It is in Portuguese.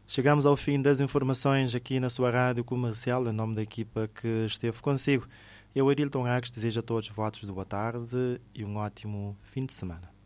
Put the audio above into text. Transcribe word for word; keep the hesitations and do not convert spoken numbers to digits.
Chegamos ao fim das informações aqui na sua rádio comercial, em nome da equipa que esteve consigo. Eu, Arilton Agues, desejo a todos votos de boa tarde e um ótimo fim de semana.